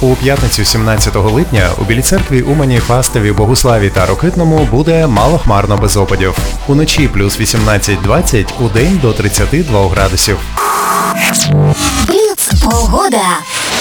У п'ятницю 17 липня у Білій Церкві, Умані, Фастові, Богуславі та Рокитному буде малохмарно без опадів. Уночі плюс 18-20, удень до 32 градусів. Бліц погода.